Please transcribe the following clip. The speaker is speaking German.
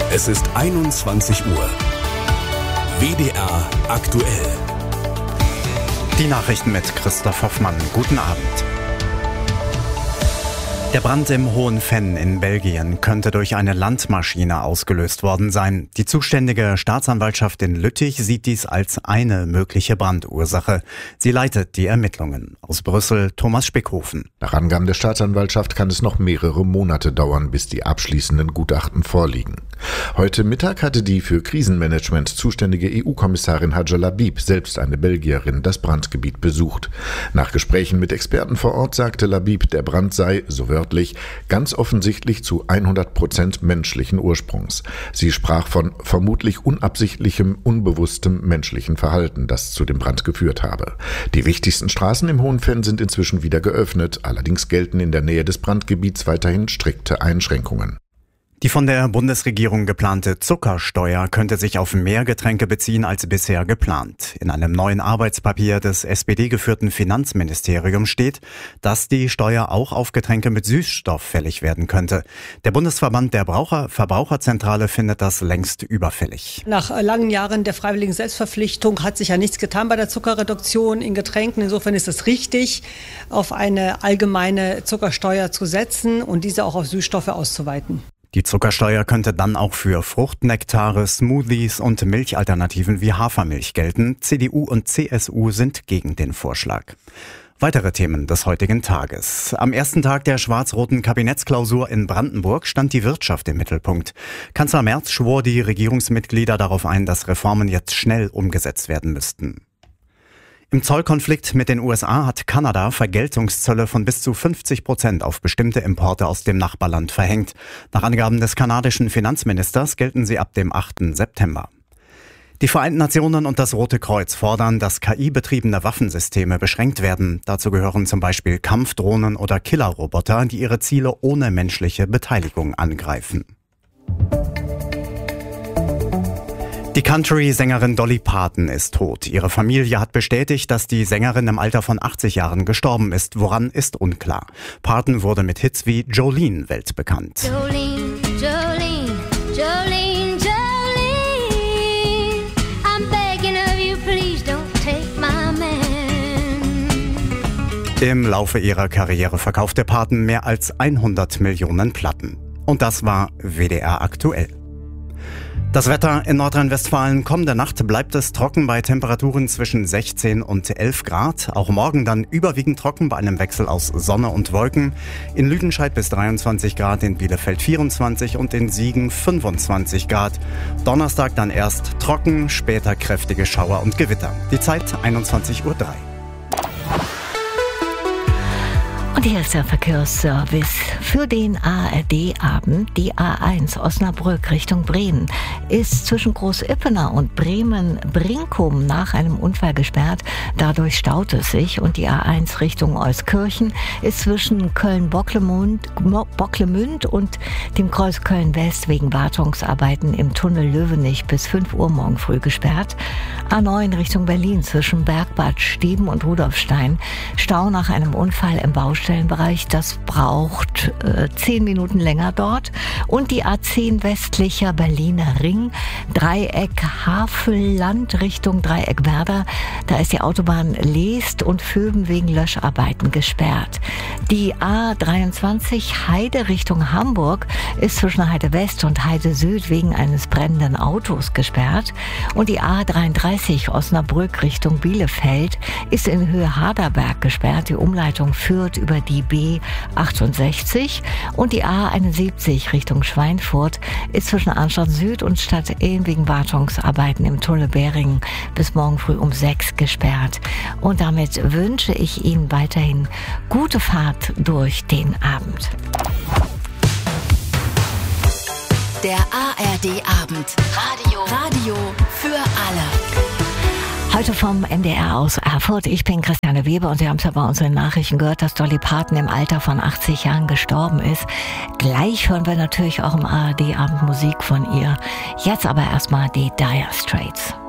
Es ist 21 Uhr. WDR aktuell. Die Nachrichten mit Christoph Hoffmann. Guten Abend. Der Brand im Hohen Venn in Belgien könnte durch eine Landmaschine ausgelöst worden sein. Die zuständige Staatsanwaltschaft in Lüttich sieht dies als eine mögliche Brandursache. Sie leitet die Ermittlungen. Aus Brüssel Thomas Spickhofen. Nach Angaben der Staatsanwaltschaft kann es noch mehrere Monate dauern, bis die abschließenden Gutachten vorliegen. Heute Mittag hatte die für Krisenmanagement zuständige EU-Kommissarin Hadja Labib, selbst eine Belgierin, das Brandgebiet besucht. Nach Gesprächen mit Experten vor Ort sagte Labib, der Brand sei, so wörtlich, ganz offensichtlich zu 100% menschlichen Ursprungs. Sie sprach von vermutlich unabsichtlichem, unbewusstem menschlichen Verhalten, das zu dem Brand geführt habe. Die wichtigsten Straßen im Hohen Venn sind inzwischen wieder geöffnet, allerdings gelten in der Nähe des Brandgebiets weiterhin strikte Einschränkungen. Die von der Bundesregierung geplante Zuckersteuer könnte sich auf mehr Getränke beziehen als bisher geplant. In einem neuen Arbeitspapier des SPD-geführten Finanzministeriums steht, dass die Steuer auch auf Getränke mit Süßstoff fällig werden könnte. Der Bundesverband der Verbraucherzentrale findet das längst überfällig. Nach langen Jahren der freiwilligen Selbstverpflichtung hat sich ja nichts getan bei der Zuckerreduktion in Getränken. Insofern ist es richtig, auf eine allgemeine Zuckersteuer zu setzen und diese auch auf Süßstoffe auszuweiten. Die Zuckersteuer könnte dann auch für Fruchtnektare, Smoothies und Milchalternativen wie Hafermilch gelten. CDU und CSU sind gegen den Vorschlag. Weitere Themen des heutigen Tages. Am ersten Tag der schwarz-roten Kabinettsklausur in Brandenburg stand die Wirtschaft im Mittelpunkt. Kanzler Merz schwor die Regierungsmitglieder darauf ein, dass Reformen jetzt schnell umgesetzt werden müssten. Im Zollkonflikt mit den USA hat Kanada Vergeltungszölle von bis zu 50% auf bestimmte Importe aus dem Nachbarland verhängt. Nach Angaben des kanadischen Finanzministers gelten sie ab dem 8. September. Die Vereinten Nationen und das Rote Kreuz fordern, dass KI-betriebene Waffensysteme beschränkt werden. Dazu gehören zum Beispiel Kampfdrohnen oder Killerroboter, die ihre Ziele ohne menschliche Beteiligung angreifen. Die Country-Sängerin Dolly Parton ist tot. Ihre Familie hat bestätigt, dass die Sängerin im Alter von 80 Jahren gestorben ist. Woran ist unklar. Parton wurde mit Hits wie Jolene weltbekannt. Jolene, Jolene, Jolene, Jolene, I'm begging of you, please don't take my man. Im Laufe ihrer Karriere verkaufte Parton mehr als 100 Millionen Platten. Und das war WDR aktuell. Das Wetter in Nordrhein-Westfalen: kommende Nacht bleibt es trocken bei Temperaturen zwischen 16 und 11 Grad. Auch morgen dann überwiegend trocken bei einem Wechsel aus Sonne und Wolken. In Lüdenscheid bis 23 Grad, in Bielefeld 24 und in Siegen 25 Grad. Donnerstag dann erst trocken, später kräftige Schauer und Gewitter. Die Zeit 21:03 Uhr. Und hier ist der Verkehrsservice für den ARD-Abend. Die A1 Osnabrück Richtung Bremen ist zwischen Großippener und Bremen-Brinkum nach einem Unfall gesperrt. Dadurch staut es sich. Und die A1 Richtung Euskirchen ist zwischen Köln-Bocklemünd und dem Kreuz Köln-West wegen Wartungsarbeiten im Tunnel Löwenich bis 5 Uhr morgen früh gesperrt. A9 Richtung Berlin zwischen Bergbad, Steben und Rudolfstein. Stau nach einem Unfall im Baustellenbereich. Das braucht 10 Minuten länger dort. Und die A10 westlicher Berliner Ring, Dreieck Havelland Richtung Dreieck Werder. Da ist die Autobahn Leest und Vöben wegen Löscharbeiten gesperrt. Die A23 Heide Richtung Hamburg ist zwischen Heide West und Heide Süd wegen eines brennenden Autos gesperrt. Und die A33 Osnabrück Richtung Bielefeld ist in Höhe Harderberg gesperrt. Die Umleitung führt über die B68 und die A71 Richtung Schweinfurt ist zwischen Arnstadt Süd und Stadt Ehn wegen Wartungsarbeiten im Tunnel Beringen bis morgen früh um 6 gesperrt. Und damit wünsche ich Ihnen weiterhin gute Fahrt durch den Abend. Der ARD-Abend. Radio für alle. Heute vom NDR aus Erfurt. Ich bin Christiane Weber und Sie haben es ja bei unseren Nachrichten gehört, dass Dolly Parton im Alter von 80 Jahren gestorben ist. Gleich hören wir natürlich auch im ARD-Abend Musik von ihr. Jetzt aber erstmal die Dire Straits.